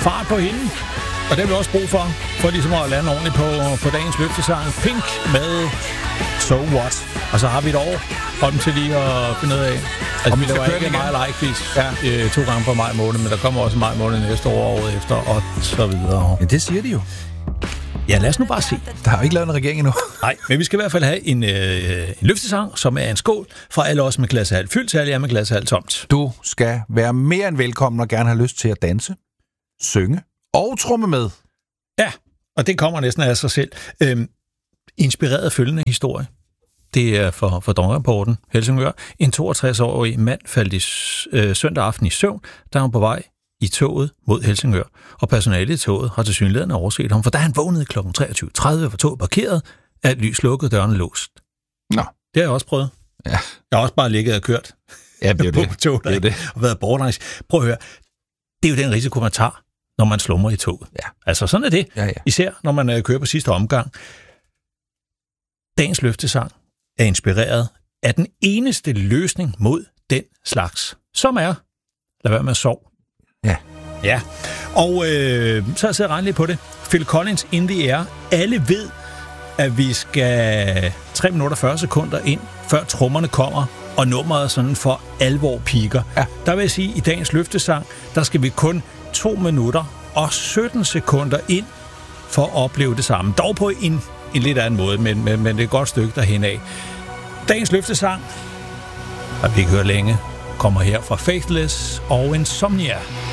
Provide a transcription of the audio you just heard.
fart på hende. Og det har vi også brug for ligesom at lande ordentligt på dagens løftesang. Pink med So What. Og så har vi et år om til lige at finde ud af. Altså, vi laver ikke meget like-quiz 2 gange på maj måned, men der kommer også maj måned næste år, året efter, og så videre. Ja, det siger de jo. Ja, lad os nu bare se. Der har jo ikke lavet en regering endnu. Nej, men vi skal i hvert fald have en løftesang, som er en skål fra alle os med glashalv fyldt, til alle jer med glashalv tomt. Du skal være mere end velkommen og gerne have lyst til at danse, synge og tromme med. Ja, og det kommer næsten af sig selv. Inspireret følgende historie. Det er for Dong-rapporten, Helsingør. En 62-årig mand faldt i søndag aften i søvn, da han var på vej i toget mod Helsingør. Og personalet i toget har tilsyneladende overset ham, for da han vågnede kl. 23.30, var toget parkeret, at lys lukket, dørene låst. Nå. Det har jeg også prøvet. Ja. Jeg har også bare ligget og kørt. Ja, det er på toget, det. Det. Og været borderlangs. Prøv at høre. Det er jo den risiko, man tager, når man slumrer i toget. Ja. Altså sådan er det. Ja. Især når man kører på sidste omgang. Dagens løftesang er inspireret af den eneste løsning mod den slags, som er, lad være med at sove. Ja. Og så jeg sidder og regner lidt på det. Phil Collins, In the Air. Alle ved, at vi skal 3 minutter 40 sekunder ind, før trommerne kommer, og nummeret sådan for alvor piker. Ja. Der vil jeg sige, at i dagens løftesang, der skal vi kun 2 minutter og 17 sekunder ind, for at opleve det samme. Dog på en lidt anden måde, men det er et godt stykke derhen af. Dagens løftesang, har vi ikke hørt længe, kommer her fra Faithless og Insomnia.